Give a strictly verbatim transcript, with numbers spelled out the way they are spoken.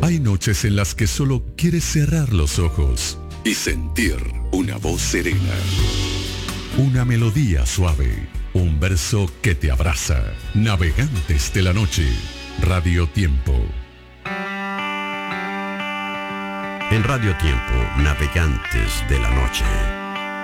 Hay noches en las que solo quieres cerrar los ojos y sentir una voz serena, una melodía suave, un verso que te abraza. Navegantes de la noche, Radio Tiempo. En Radio Tiempo, Navegantes de la Noche.